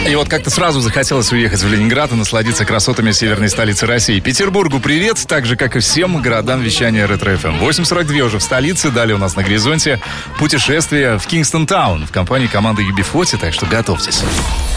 И вот как-то сразу захотелось уехать в Ленинград и насладиться красотами северной столицы России. Петербургу привет, так же, как и всем городам вещания Ретро-ФМ. 8:42 уже в столице, далее у нас на горизонте путешествие в Кингстон-таун в компании команды UB40, так что готовьтесь.